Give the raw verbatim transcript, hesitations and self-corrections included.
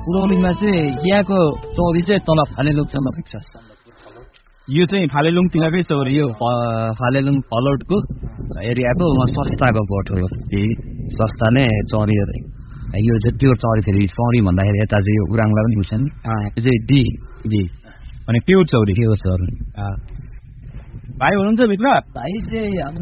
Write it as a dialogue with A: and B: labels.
A: उदौलीमा चाहिँ यहाँको चौरी चाहिँ तल फालेलुङसम्म पुग्छ।
B: यो चाहिँ फालेलुङ तिनीहरूकै चौरी हो।
A: फालेलुङ फलोटको एरियाको सस्ताको बोट हो। सस्ता नै चौरी हो। यो चाहिँ त्यो चौरी फेरि चौरी भन्दाखेरि यता चाहिँ यो उराङलाई पनि बुझ्छ नि। यो चाहिँ डी डी
B: अनि प्योर चौरी
A: प्योर चौरी।
B: भाइ हुनुहुन्छ भित्र?
A: भाइ चाहिँ